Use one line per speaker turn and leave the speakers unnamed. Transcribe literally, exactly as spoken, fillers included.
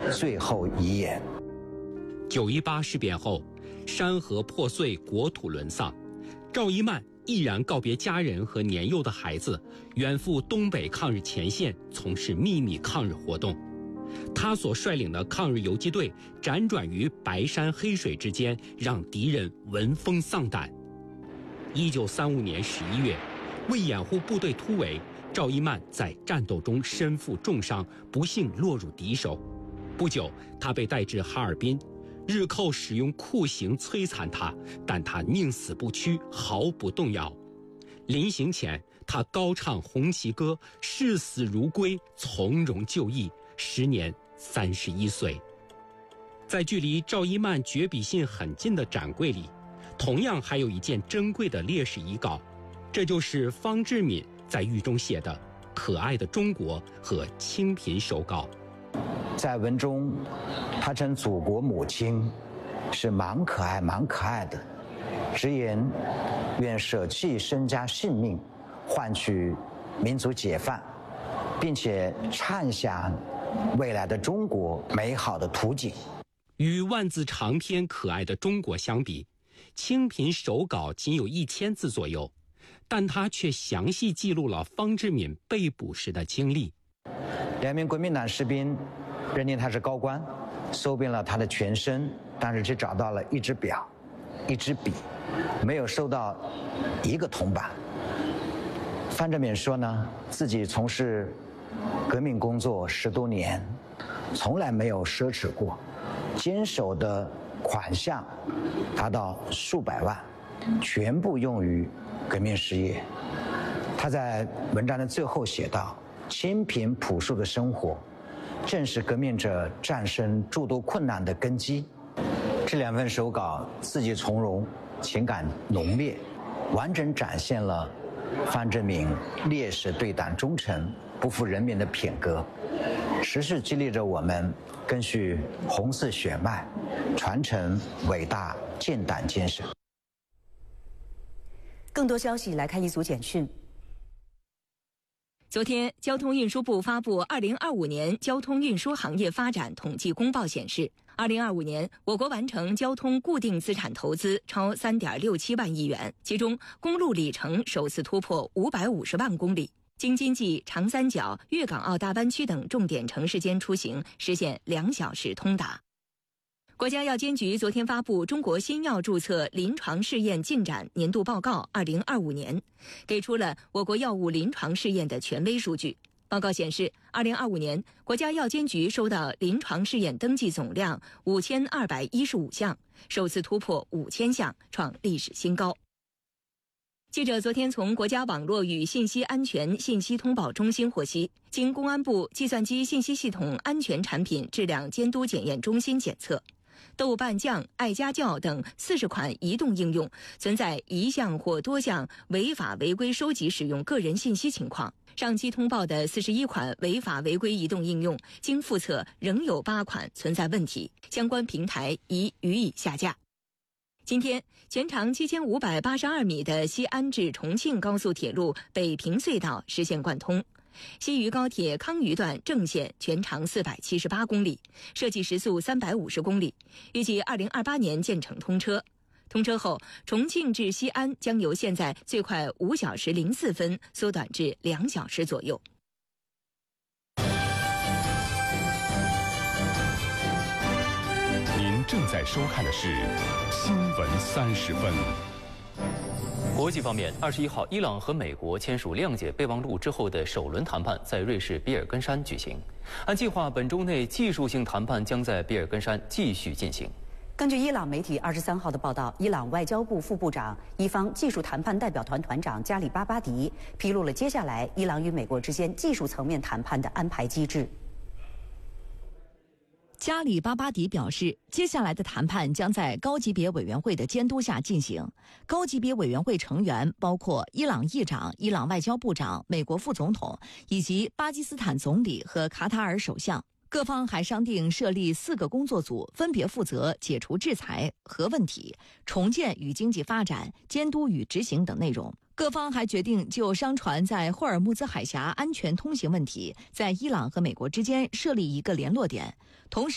最后遗言。
九一八事变后，山河破碎，国土沦丧，赵一曼毅然告别家人和年幼的孩子，远赴东北抗日前线从事秘密抗日活动。他所率领的抗日游击队辗转于白山黑水之间，让敌人闻风丧胆。一九三五年十一月，为掩护部队突围，赵一曼在战斗中身负重伤，不幸落入敌手。不久，他被带至哈尔滨，日寇使用酷刑摧残他，但他宁死不屈，毫不动摇。临行前，他高唱红旗歌，视死如归，从容就义，时年三十一岁。在距离赵一曼绝笔信很近的展柜里，同样还有一件珍贵的烈士遗稿，这就是方志敏在狱中写的《可爱的中国》和《清贫手稿》。
在文中，他称祖国母亲是蛮可爱蛮可爱的，直言愿舍弃身家性命，换取民族解放，并且畅想未来的中国美好的图景。
与万字长篇《可爱的中国》相比，清贫手稿仅有一千字左右，但他却详细记录了方志敏被捕时的经历。
两名国民党士兵认定他是高官，搜遍了他的全身，但是只找到了一支表、一支笔，没有收到一个铜板。方志敏说呢，自己从事革命工作十多年，从来没有奢侈过，坚守的款项达到数百万，全部用于革命事业。他在文章的最后写道：清贫朴素的生活正是革命者战胜诸多困难的根基。这两份手稿字迹从容，情感浓烈，完整展现了方志敏烈士对党忠诚、不负人民的品格，时时激励着我们赓续红色血脉，传承伟大建党精神。
更多消息来看一组简讯。昨天，交通运输部发布《二零二五年交通运输行业发展统计公报》显示，二零二五年我国完成交通固定资产投资超三点六七万亿元，其中公路里程首次突破五百五十万公里，京津冀、长三角、粤港澳大湾区等重点城市间出行实现两小时通达。国家药监局昨天发布《中国新药注册临床试验进展年度报告二零二五年》，给出了我国药物临床试验的权威数据。报告显示，二零二五年国家药监局收到临床试验登记总量五千二百一十五项，首次突破五千项，创历史新高。记者昨天从国家网络与信息安全信息通报中心获悉，经公安部计算机信息系统安全产品质量监督检验中心检测，豆瓣酱、爱家教等四十款移动应用存在一项或多项违法违规收集使用个人信息情况。上期通报的四十一款违法违规移动应用，经复测仍有八款存在问题，相关平台已予以下架。今天，全长七千五百八十二米的西安至重庆高速铁路北平隧道实现贯通。西渝高铁康渝段正线全长四百七十八公里，设计时速三百五十公里，预计二零二八年建成通车。通车后，重庆至西安将由现在最快五小时零四分缩短至两小时左右。
您正在收看的是新闻三十分。
国际方面，二十一号，伊朗和美国签署谅解备忘录之后的首轮谈判在瑞士比尔根山举行。按计划，本周内技术性谈判将在比尔根山继续进行。
根据伊朗媒体二十三号的报道，伊朗外交部副部长、伊方技术谈判代表团团长加里巴巴迪披露了接下来伊朗与美国之间技术层面谈判的安排机制。
加里巴巴迪表示，接下来的谈判将在高级别委员会的监督下进行。高级别委员会成员包括伊朗议长、伊朗外交部长、美国副总统以及巴基斯坦总理和卡塔尔首相。各方还商定设立四个工作组，分别负责解除制裁、核问题、重建与经济发展、监督与执行等内容。各方还决定就商船在霍尔木兹海峡安全通行问题，在伊朗和美国之间设立一个联络点，同时